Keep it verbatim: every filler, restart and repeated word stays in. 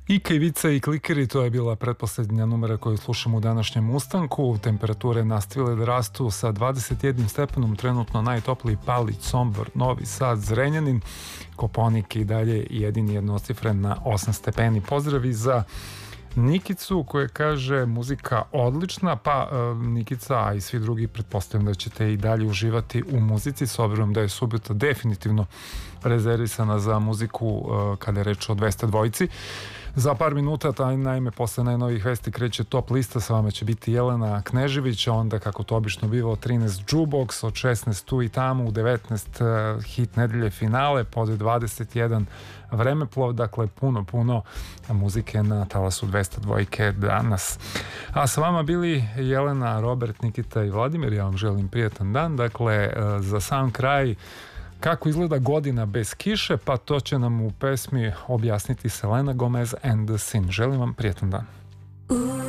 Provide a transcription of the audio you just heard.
Ika, Ivica i Klikeri, to je bila pretposlednja numera koju slušamo u današnjem ustanku. Temperature nastavile da rastu sa dvadeset jednim stepenom, trenutno najtopliji Palić, Sombor, Novi Sad, Zrenjanin, Koponik i dalje jedini jednocifren na osam stepeni. Pozdravi za Nikicu koja kaže muzika odlična, pa e, Nikica, a i svi drugi pretpostavljam da ćete i dalje uživati u muzici s obzirom da je subota definitivno rezervisana za muziku e, kada je reč o dvesta dvojici. Za par minuta, taj, naime, posle najnovih vesti kreće top lista, sa vama će biti Jelena Knežević, onda kako to obično biva od trinaest Jukebox, od šesnaest tu i tamo, u devetnaest uh, hit nedelje finale, pod dvadeset jedan vremeplov, dakle puno, puno muzike na talasu dvesta dvojke danas. A sa vama bili Jelena, Robert, Nikita i Vladimir, ja vam želim prijatan dan, dakle uh, za sam kraj kako izgleda godina bez kiše, pa to će nam u pesmi objasniti Selena Gomez and the Sin. Želim vam prijatan dan.